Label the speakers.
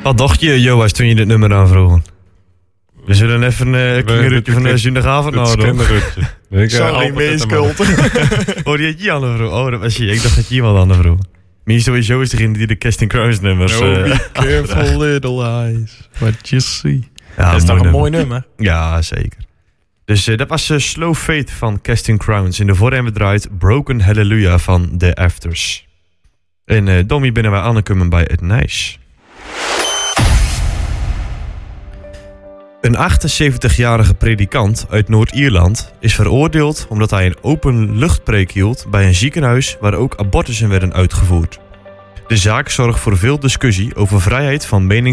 Speaker 1: Wat dacht je, Joas, toen je dit nummer aanvroeg? We zullen even een kingerutje van de zondagavond nodig.
Speaker 2: Sorry, meeskuld.
Speaker 1: Oh, die had je aan de vroeg. Oh, dat was je. Ik dacht dat je iemand aan de vroeg. Maar sowieso is degene die de Casting Crowns nummers...
Speaker 2: be careful little eyes, what you see.
Speaker 1: Ja,
Speaker 2: dat is toch een mooi nummer?
Speaker 1: Ja, zeker. Dus dat was Slow Fate van Casting Crowns. In de voor hebben we draait Broken Hallelujah van The Afters. En Dommy binnen wij aangekomen bij het Nijs. Een 78-jarige predikant uit Noord-Ierland is veroordeeld omdat hij een openluchtpreek hield bij een ziekenhuis waar ook abortussen werden uitgevoerd. De zaak zorgt voor veel discussie over vrijheid van